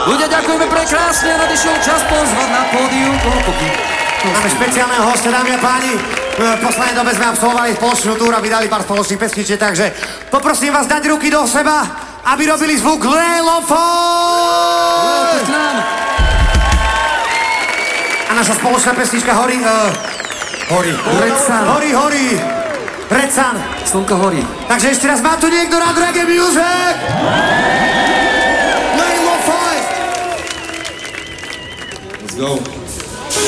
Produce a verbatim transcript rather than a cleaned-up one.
Ľudia, ďakujeme prekrásne, nadišiel čas pozvať na pódium. Máme špeciálneho hostia, dámy a páni. V poslednej dobe sme absolvovali spoločnú túru a vydali pár spoločných pesničiek, takže poprosím vás dať ruky do seba, aby robili zvuk Lelofon! A naša spoločná pesnička horí... Uh, horí. Recan. Horí, horí. Recan. Slnko horí. Takže ešte raz, má tu niekto rád reggae music? Lelofon! Let's go.